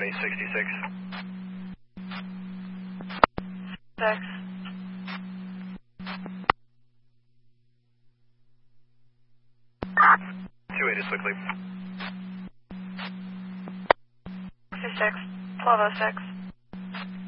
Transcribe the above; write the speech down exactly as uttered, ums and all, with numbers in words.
twenty sixty-six. Six. two eight is quickly. sixty-six. twelve oh six.